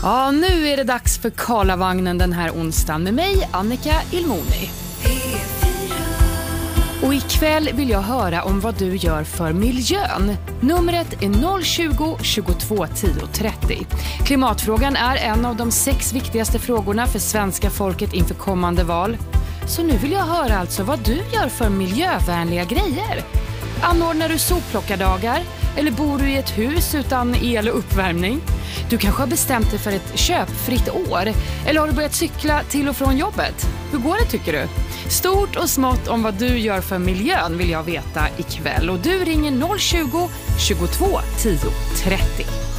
Ja, nu är det dags för Karlavagnen den här onsdagen med mig, Annika Ilmoni. Och ikväll vill jag höra om vad du gör för miljön. Numret är 020 22 10 30. Klimatfrågan är en av de 6 viktigaste frågorna för svenska folket inför kommande val. Så nu vill jag höra alltså vad du gör för miljövänliga grejer. Anordnar du sopplockardagar? Eller bor du i ett hus utan el och uppvärmning? Du kanske har bestämt dig för ett köpfritt år. Eller har du börjat cykla till och från jobbet? Hur går det tycker du? Stort och smått om vad du gör för miljön vill jag veta ikväll. Och du ringer 020 22 10 30.